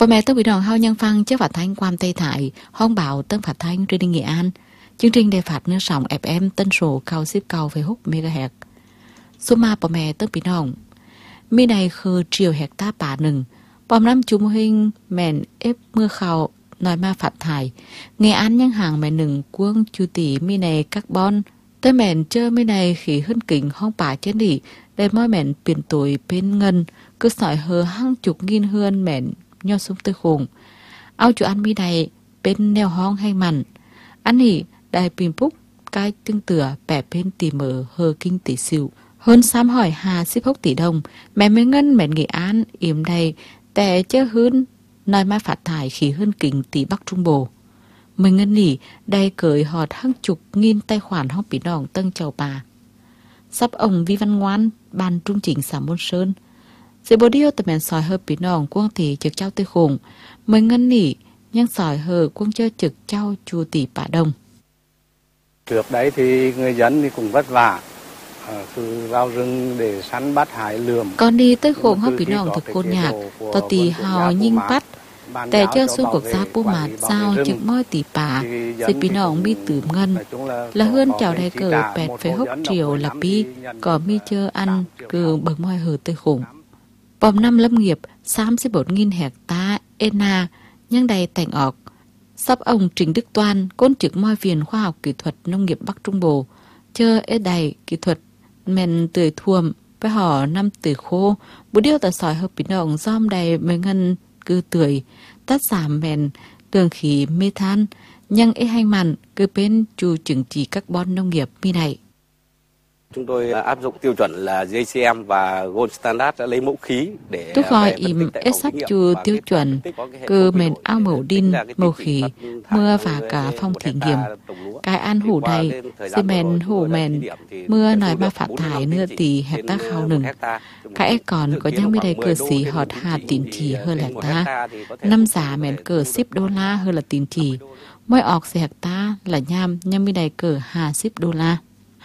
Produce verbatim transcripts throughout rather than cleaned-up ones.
Bố mẹ tôi bị đòn hao nhân văn chế phát thanh Quam Tây Thải, hông bảo tân phát thanh truyền hình Nghệ An. Chương trình đề phát nơi sóng ép em tân số cao ship cao về hút megahertz. Số ma bố mẹ tôi bị đòn. Mi nàyคือtriệu hectaป่าหนึ่งปอมน้ำจุมหิงแม่นเอฟเมื่อเขาน้อยมาฝัดถ่ายเงอันยังห่างแม่หนึ่งกวงจูตีมีในกักบอนแต่แม่นเจอไม่ในขี่ขึ้นกิ่งห้องป่าเช่นนี้ได้เมื่อแม่นเปลี่ยนตัวเป็นเงินก็สอยเฮอห้างจุกงินเฮือนแม่นย่อซุ้มตะคงเอาจุอันมีใดเป็นแนวห้องให้มันอันนี้ได้ปีนปุ๊กกายตึงเตือแปะเป็นตีเมอเฮอกิ้งตีซิวhơn sám hỏi hà ship hốc tỷ đồng mẹ mới ngân mẹ Nghệ An yểm đầyแต่เจ้าหื้นนายมาฝาดถ่ายขี่หื้นกิ่งตีบักtrung bộ mới ngân nỉ đầy cởi họt hăng chục nghìn tài khoản hóc bị đòn tân chầu bà sắp ông Vi Văn Ngoan ban trung chỉnh sám Môn Sơn dễ bố điêu tập mẹn sỏi hơ bị đòn quang tỷ trực trao tươi khủng mới ngân nỉ nhưng sỏi hơ quang chơi trực trao chùa tỷ bả đồng. Trước đấy thì người dân thì cũng vất vả. Cứ vào rừng để săn bắt hái lượm. Còn đi tới khổng hấp bị nòng thực côn nhạc, tò tì hào nhinh bắt,แต่เจ้าสู้cuộc giaปูmạt sao trực môi tỷ bà, dì bị nòng mi tử ngân, là hơn chào đại cờ bẹt phải hốc triều là pi, có mi chơ ăn cờ bằng môi hờ tới khủng. Bòm năm lâm nghiệp, sáu mươi bốn nghìn hecta ena, nhưng đầy tành ọc. Sắp ông Trình Đức Toan, côn trực môi viện khoa học kỹ thuật nông nghiệp Bắc Trung Bộ, chơ ế đầy kỹ thuật men tươi thuầm với họ năm tươi khô bố điêu ta sỏi hợp biến động dòm đầy mấy ngân cư tươi tắt giảm men tường khí methane nhưng ế hành mặn cứ bên chu chứng chỉ carbon nông nghiệp mi này. Chúng tôi áp dụng tiêu chuẩn là giê xê em và Gold Standard đã lấy mẫu khí để tôi gọi im ép sắp chu tiêu chuẩn cơ mền ao màu đin màu khí mưa và cả phong thí nghiệm cái ăn hủ đầy xi mền hủ mền mưa nói mà phát thải nửa tỷ hecta khao nừng cái còn có nhang mi đầy cờ xí họt hạt tín chỉ hơn là ta năm giá mền cờ ship đô la hơn là tín chỉ mỗi ọt xe hecta là nham nhang mi đầy cờ hà ship đô la.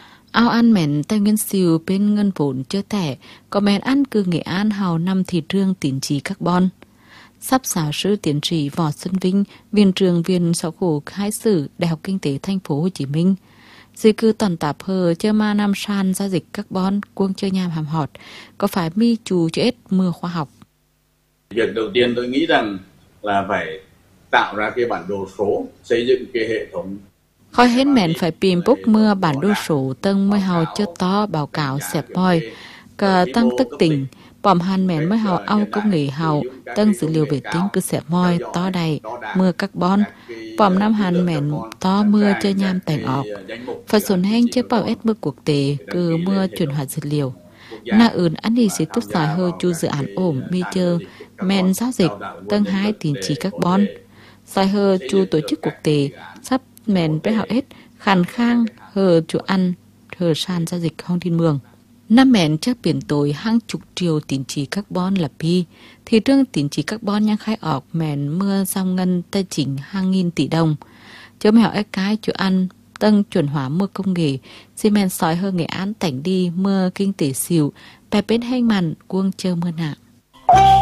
Ao ăn mẹn tay nguyên siêu bên ngân vốn chưa tẻ, có mẹn ăn cư Nghệ An hào năm thị trường tín chỉ carbon. Sắp giáo sư tiến sĩ Võ Xuân Vinh, viện trưởng viện giáo khổ khai sử Đại học Kinh tế Thành phố Hồ Chí Minh. Di cư toàn tạp hờ chơi ma nam san giao dịch carbon cuông chơi nham hàm họt, có phải mi chú chết mưa khoa học. Việc đầu tiên tôi nghĩ rằng là phải tạo ra cái bản đồ số, xây dựng cái hệ thống. Khói hết mẹn phải pìm bốc mưa bản đồ số tân mới hào cho to báo cáo xẹp bòi, cờ tăng tức tình, bòm hàn mẹn mới hào ao công nghệ hào tân dữ liệu vệ tinh cứ xẹp mòi to đầy, mưa carbon, bòm năm hàn mẹn to mưa chơi nham tành ọp, phải xuân heng chế bảo ết mưa quốc tế cứ mưa chuyển hóa dữ liệu. Na อื่นอันนี้สิตุสายเฮอจูdự án ổn mi chơ mẹn giao dịch tân hai tín chỉ carbon, sài hơ chu tổ chức quốc tế sắp mẹn với họ ết khàn khang hờ chủ ăn hờ sàn giao dịch hong thiên mường năm mẹn chắc biển tối hàng chục triệu tín chỉ carbon là pi thị trường tín chỉ carbon nhang khai ọt mẹn mưa dòng ngân tài chính hàng nghìn tỷ đồng chớ mẹ họ ết cái chủ ăn tân chuẩn hóa mưa công nghệ xi mẹn sỏi hơ Nghệ An tảnh đi mưa kinh tế xỉu bè bên hanh mặn cuông chơ mưa nặng.